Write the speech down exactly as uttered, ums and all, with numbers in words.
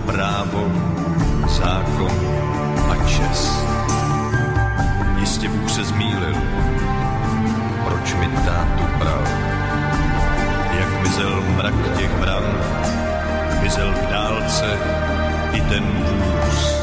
právo, zákon a čest. Jistě Bůh se zmýlil, proč mi tátu bral. Jak mizel mrak těch bran, mizel v dálce i ten vůz.